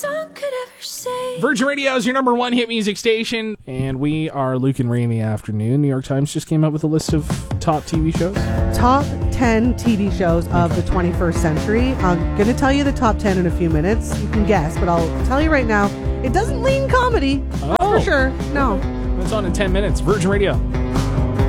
Virgin Radio is your number one hit music station, and we are Luke and Ray in the afternoon. New York Times just came out with a list of top TV shows. Top 10 TV shows of the 21st century. I'm going to tell you the top 10 in a few minutes. You can guess, but I'll tell you right now, it doesn't lean comedy. That's for sure. No. That's on in 10 minutes. Virgin Radio.